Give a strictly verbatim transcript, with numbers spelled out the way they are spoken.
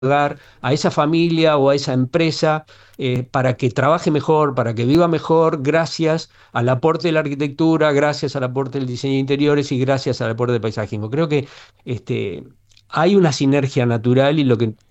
dar a esa familia o a esa empresa eh, para que trabaje mejor, para que viva mejor, gracias al aporte de la arquitectura, gracias al aporte del diseño de interiores y gracias al aporte del paisajismo. Creo que este, hay una sinergia natural y lo que